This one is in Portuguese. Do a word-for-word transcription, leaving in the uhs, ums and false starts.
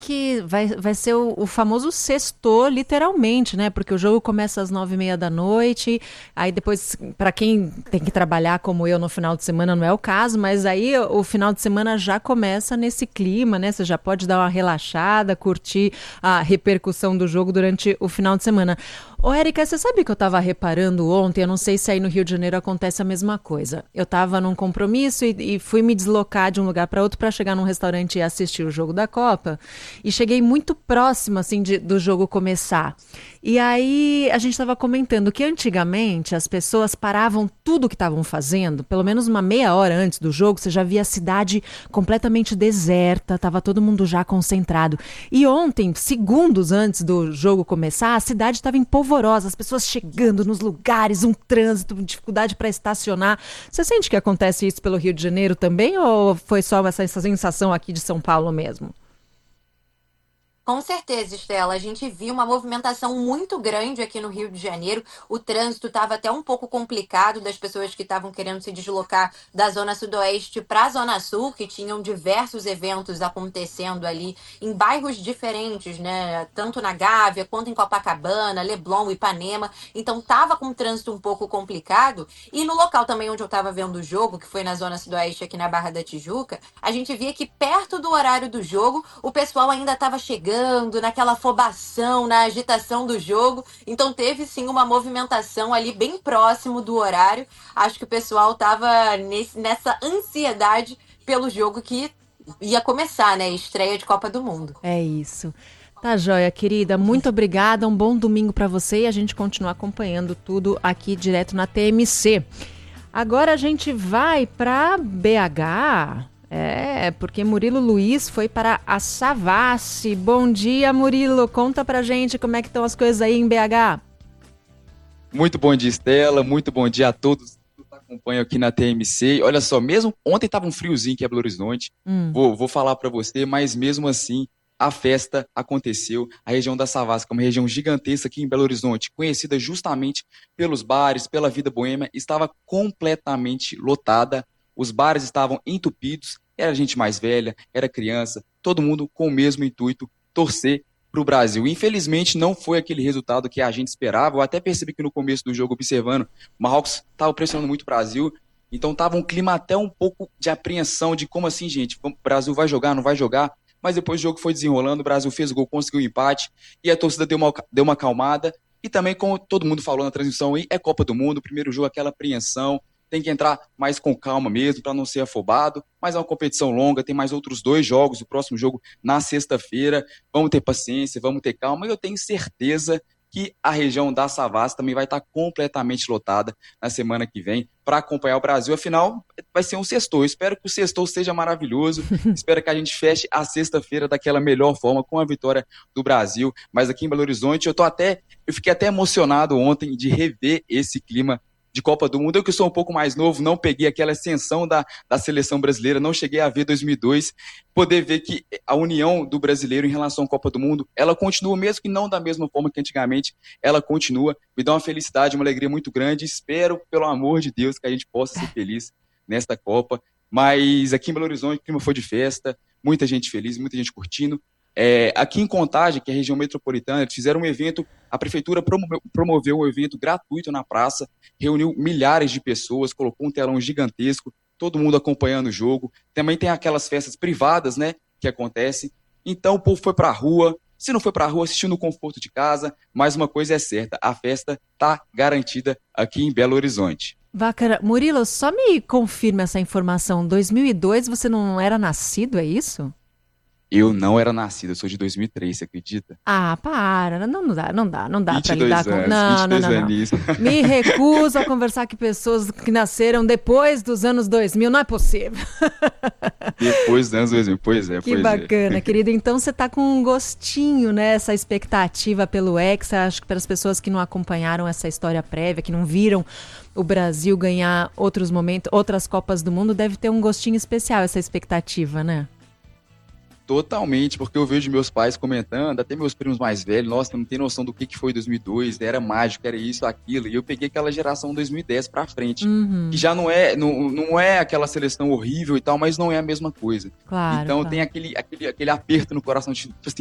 que vai, vai ser o, o famoso sextou, literalmente, né? Porque o jogo começa às nove e meia da noite, aí depois, para quem tem que trabalhar como eu no final de semana, não é o caso, mas aí o final de semana já começa nesse clima, né? Você já pode dar uma relaxada, curtir a repercussão do jogo durante o final de semana. Ô, Érica, você sabe que eu estava reparando ontem, eu não sei se aí no Rio de Janeiro acontece a mesma coisa. Eu estava num compromisso e, e fui me deslocar de um lugar para outro para chegar num restaurante e assistir o jogo da Copa. E cheguei muito próximo, assim, de, do jogo começar. E aí a gente estava comentando que antigamente as pessoas paravam tudo que estavam fazendo, pelo menos uma meia hora antes do jogo, você já via a cidade completamente deserta, estava todo mundo já concentrado. E ontem, segundos antes do jogo começar, a cidade estava em polvorosa, as pessoas chegando nos lugares, um trânsito, dificuldade para estacionar. Você sente que acontece isso pelo Rio de Janeiro também ou foi só essa, essa sensação aqui de São Paulo mesmo? Com certeza, Estela. A gente viu uma movimentação muito grande aqui no Rio de Janeiro. O trânsito estava até um pouco complicado das pessoas que estavam querendo se deslocar da Zona Sudoeste para a Zona Sul, que tinham diversos eventos acontecendo ali em bairros diferentes, né? Tanto na Gávea quanto em Copacabana, Leblon, Ipanema. Então estava com um trânsito um pouco complicado. E no local também onde eu estava vendo o jogo, que foi na Zona Sudoeste, aqui na Barra da Tijuca, a gente via que perto do horário do jogo, o pessoal ainda estava chegando naquela afobação, na agitação do jogo. Então teve sim uma movimentação ali bem próximo do horário. Acho que o pessoal estava nessa ansiedade pelo jogo que ia começar, né? Estreia de Copa do Mundo. É isso. Tá joia, querida. Muito obrigada. Um bom domingo para você e a gente continua acompanhando tudo aqui direto na T M C. Agora a gente vai para B H. É, porque Murilo Luiz foi para a Savassi. Bom dia, Murilo. Conta pra gente como é que estão as coisas aí em B H. Muito bom dia, Estela. Muito bom dia a todos que acompanham aqui na T M C. Olha só, mesmo ontem estava um friozinho aqui em Belo Horizonte. Hum. Vou, vou falar para você, mas mesmo assim a festa aconteceu. A região da Savassi, que é uma região gigantesca aqui em Belo Horizonte, conhecida justamente pelos bares, pela vida boêmia, estava completamente lotada. Os bares estavam entupidos, era gente mais velha, era criança, todo mundo com o mesmo intuito, torcer para o Brasil. Infelizmente não foi aquele resultado que a gente esperava. Eu até percebi que no começo do jogo, observando, o Marrocos estava pressionando muito o Brasil, então estava um clima até um pouco de apreensão, de como assim, gente, o Brasil vai jogar, não vai jogar? Mas depois o jogo foi desenrolando, o Brasil fez o gol, conseguiu o empate, e a torcida deu uma, deu uma acalmada, e também, como todo mundo falou na transmissão aí, é Copa do Mundo, primeiro jogo aquela apreensão, tem que entrar mais com calma mesmo, para não ser afobado, mas é uma competição longa, tem mais outros dois jogos, o próximo jogo na sexta-feira, vamos ter paciência, vamos ter calma, e eu tenho certeza que a região da Savassi também vai estar completamente lotada na semana que vem para acompanhar o Brasil. Afinal, vai ser um sextou. Espero que o sextou seja maravilhoso. Espero que a gente feche a sexta-feira daquela melhor forma, com a vitória do Brasil. Mas aqui em Belo Horizonte, eu tô até, eu fiquei até emocionado ontem de rever esse clima de Copa do Mundo. Eu que sou um pouco mais novo, não peguei aquela ascensão da, da seleção brasileira, não cheguei a ver dois mil e dois, poder ver que a união do brasileiro em relação à Copa do Mundo, ela continua, mesmo que não da mesma forma que antigamente, ela continua, me dá uma felicidade, uma alegria muito grande, espero, pelo amor de Deus, que a gente possa ser feliz nesta Copa, mas aqui em Belo Horizonte o clima foi de festa, muita gente feliz, muita gente curtindo. É, aqui em Contagem, que é a região metropolitana, eles fizeram um evento, a prefeitura promoveu, promoveu um evento gratuito na praça, reuniu milhares de pessoas, colocou um telão gigantesco, todo mundo acompanhando o jogo. Também tem aquelas festas privadas, né, que acontecem. Então o povo foi para a rua, se não foi para a rua, assistiu no conforto de casa, mas uma coisa é certa, a festa está garantida aqui em Belo Horizonte. Bacana. Murilo, só me confirma essa informação, dois mil e dois você não era nascido, é isso? Eu não era nascido, eu sou de dois mil e três, você acredita? Ah, para, não, não dá, não dá, não dá pra vinte e dois lidar com... anos, Não, não, vinte e dois não, não. aninhos. Me recuso a conversar com pessoas que nasceram depois dos anos dois mil, não é possível. Depois dos anos dois mil, pois é, Que pois bacana, é. querida. Então você tá com um gostinho, né, essa expectativa pelo Hexa. Acho que para as pessoas que não acompanharam essa história prévia, que não viram o Brasil ganhar outros momentos, outras Copas do Mundo, deve ter um gostinho especial essa expectativa, né? Totalmente, porque eu vejo meus pais comentando, até meus primos mais velhos, nossa, não tem noção do que, que foi dois mil e dois, era mágico, era isso, aquilo, e eu peguei aquela geração dois mil e dez pra frente, Uhum. que já não é, não, não é aquela seleção horrível e tal, mas não é a mesma coisa. Claro, então claro. tem aquele, aquele, aquele aperto no coração, tipo assim,